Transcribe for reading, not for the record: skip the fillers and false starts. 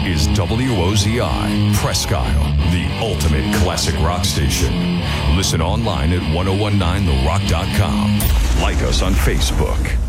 is WOZI, Presque Isle, the ultimate classic rock station. Listen online at 1019therock.com. Like us on Facebook.